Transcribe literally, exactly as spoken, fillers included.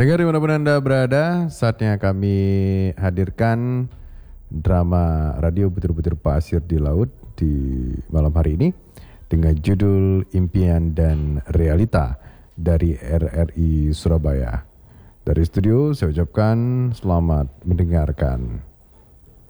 Pendengar dimanapun Anda berada, saatnya kami hadirkan drama radio Butir-Butir Pasir di Laut di malam hari ini dengan judul Impian dan Realita dari R R I Surabaya. Dari studio saya ucapkan selamat mendengarkan.